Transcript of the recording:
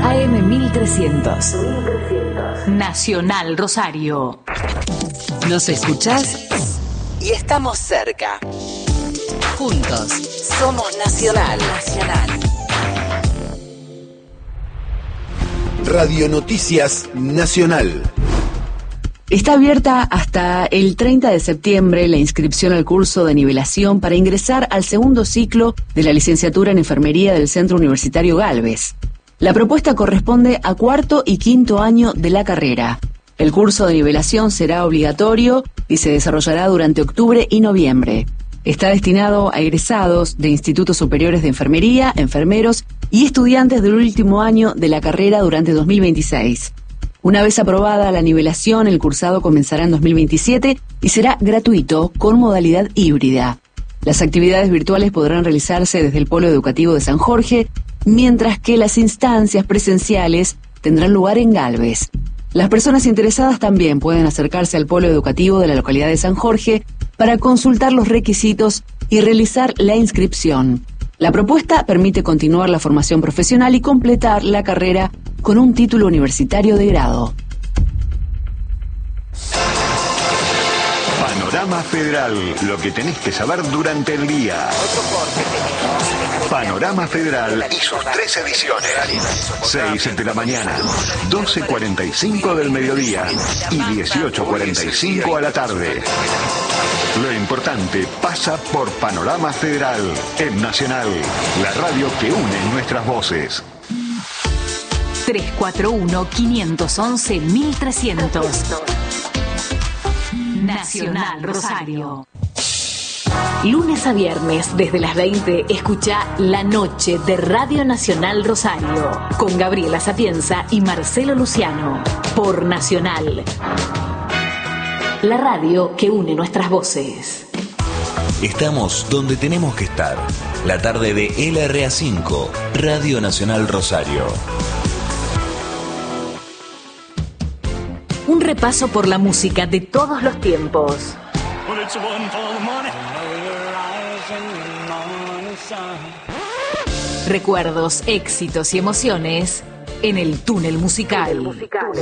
AM 1300. Nacional Rosario. Nos escuchás y estamos cerca. Juntos somos Nacional. Radio Noticias Nacional. Está abierta hasta el 30 de septiembre la inscripción al curso de nivelación para ingresar al segundo ciclo de la licenciatura en enfermería del Centro Universitario Gálvez. La propuesta corresponde a cuarto y quinto año de la carrera. El curso de nivelación será obligatorio y se desarrollará durante octubre y noviembre. Está destinado a egresados de institutos superiores de enfermería, enfermeros y estudiantes del último año de la carrera durante 2026. Una vez aprobada la nivelación, el cursado comenzará en 2027 y será gratuito con modalidad híbrida. Las actividades virtuales podrán realizarse desde el Polo Educativo de San Jorge, mientras que las instancias presenciales tendrán lugar en Gálvez. Las personas interesadas también pueden acercarse al Polo Educativo de la localidad de San Jorge para consultar los requisitos y realizar la inscripción. La propuesta permite continuar la formación profesional y completar la carrera con un título universitario de grado. Panorama Federal, lo que tenés que saber durante el día. Panorama Federal y sus 3 ediciones. 6 de la mañana, 12:45 del mediodía y 18:45 a la tarde. Lo importante pasa por Panorama Federal, en Nacional, la radio que une nuestras voces. 341-511-1300. Nacional Rosario. Lunes a viernes, desde las 20, escucha La Noche de Radio Nacional Rosario, con Gabriela Sapienza y Marcelo Luciano, por Nacional. La radio que une nuestras voces. Estamos donde tenemos que estar. La tarde de LRA5, Radio Nacional Rosario. Un repaso por la música de todos los tiempos. Recuerdos, éxitos y emociones en el túnel musical.